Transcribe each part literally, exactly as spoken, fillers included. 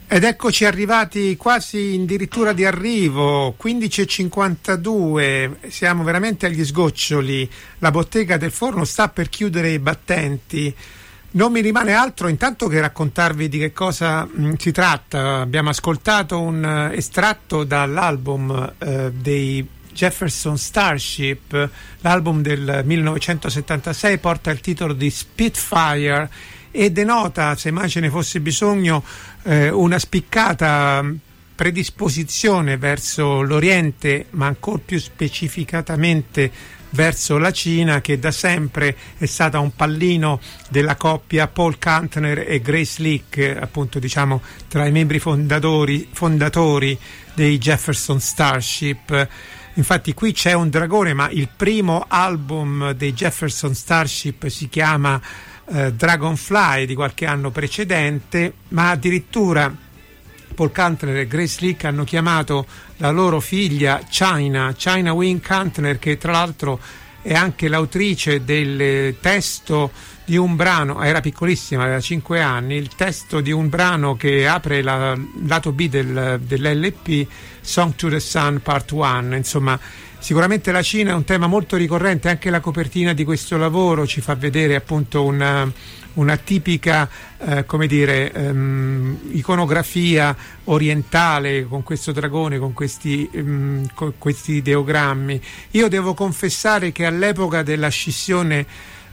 Ed eccoci arrivati quasi addirittura di arrivo, quindici e cinquantadue, siamo veramente agli sgoccioli, la bottega del forno sta per chiudere i battenti. Non mi rimane altro intanto che raccontarvi di che cosa mh, si tratta. Abbiamo ascoltato un uh, estratto dall'album uh, dei Jefferson Starship, l'album del millenovecentosettantasei, porta il titolo di Spitfire e denota, se mai ce ne fosse bisogno, eh, una spiccata predisposizione verso l'Oriente, ma ancor più specificatamente verso la Cina, che da sempre è stata un pallino della coppia Paul Kantner e Grace Lick, appunto diciamo tra i membri fondatori, fondatori dei Jefferson Starship. Infatti qui c'è un dragone, ma il primo album dei Jefferson Starship si chiama eh, Dragonfly, di qualche anno precedente, ma addirittura Paul Kantner e Grace Lick hanno chiamato la loro figlia China, China Wing Kantner, che tra l'altro è anche l'autrice del testo di un brano, era piccolissima, aveva cinque anni, il testo di un brano che apre la lato B del, dell'L P, Song to the Sun Part uno. Insomma, sicuramente la Cina è un tema molto ricorrente, anche la copertina di questo lavoro ci fa vedere appunto una, una tipica eh, come dire um, iconografia orientale, con questo dragone, con questi, um, con questi ideogrammi. Io devo confessare che all'epoca della scissione,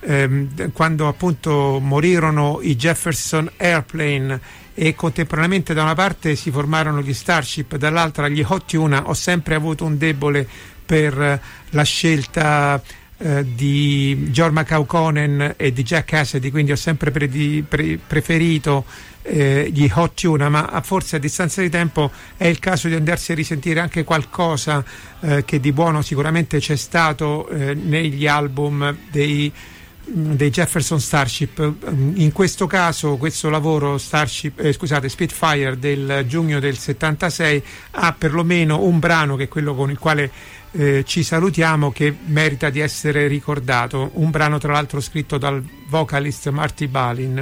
ehm, quando appunto morirono i Jefferson Airplane e contemporaneamente da una parte si formarono gli Starship, dall'altra gli Hot Tuna, ho sempre avuto un debole per la scelta eh, di Jorma Kaukonen e di Jack Cassidy, quindi ho sempre pre- pre- preferito eh, gli Hot Tuna, ma forse a distanza di tempo è il caso di andarsi a risentire anche qualcosa eh, che di buono sicuramente c'è stato eh, negli album dei dei Jefferson Starship. In questo caso questo lavoro Starship, eh, scusate, Spitfire del giugno del settantasei ha perlomeno un brano, che è quello con il quale eh, ci salutiamo, che merita di essere ricordato, un brano tra l'altro scritto dal vocalist Marty Balin.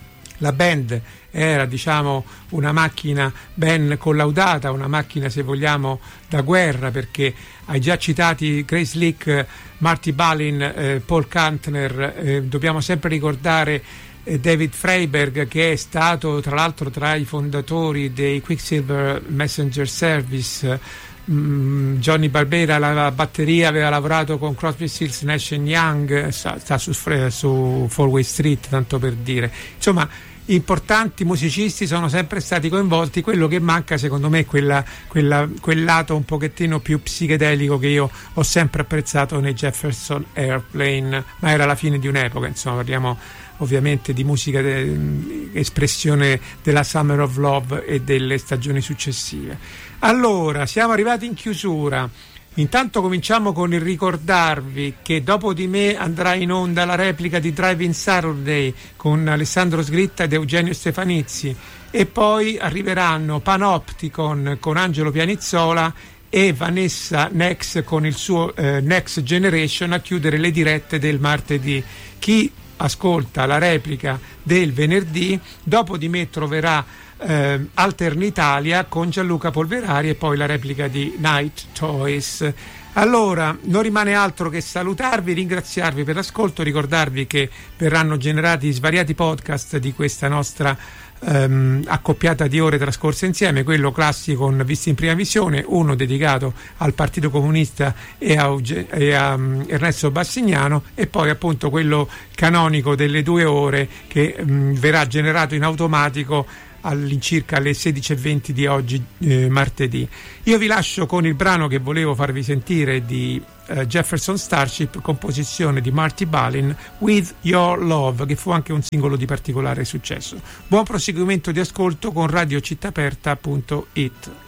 La band era, diciamo, una macchina ben collaudata, una macchina, se vogliamo, da guerra, perché ai già citati Grace Lick, Marty Balin, eh, Paul Kantner, eh, dobbiamo sempre ricordare eh, David Freiberg, che è stato tra l'altro tra i fondatori dei Quicksilver Messenger Service. mm, Johnny Barbera alla batteria aveva lavorato con Crosby, Stills, Nash and Young, sta, sta su, su Four Way Street, tanto per dire. Insomma, importanti musicisti sono sempre stati coinvolti. Quello che manca secondo me è quella, quella, quel lato un pochettino più psichedelico che io ho sempre apprezzato nei Jefferson Airplane, ma era la fine di un'epoca, insomma, parliamo ovviamente di musica de, espressione della Summer of Love e delle stagioni successive. Allora, siamo arrivati in chiusura. Intanto cominciamo con il ricordarvi che dopo di me andrà in onda la replica di Drive-In Saturday con Alessandro Sgritta ed Eugenio Stefanizzi, e poi arriveranno Panopticon con Angelo Pianizzola e Vanessa Nex con il suo eh, Next Generation a chiudere le dirette del martedì. Chi ascolta la replica del venerdì dopo di me troverà Eh, Alternitalia con Gianluca Polverari e poi la replica di Night Toys. Allora, non rimane altro che salutarvi, ringraziarvi per l'ascolto, ricordarvi che verranno generati svariati podcast di questa nostra ehm, accoppiata di ore trascorse insieme, quello classico con Visti in Prima Visione, uno dedicato al Partito Comunista e a, Euge- e a um, Ernesto Bassignano, e poi appunto quello canonico delle due ore che um, verrà generato in automatico all'incirca alle sedici e venti di oggi, eh, martedì. Io vi lascio con il brano che volevo farvi sentire di eh, Jefferson Starship, composizione di Marty Balin, With Your Love, che fu anche un singolo di particolare successo. Buon proseguimento di ascolto con radio città aperta punto it.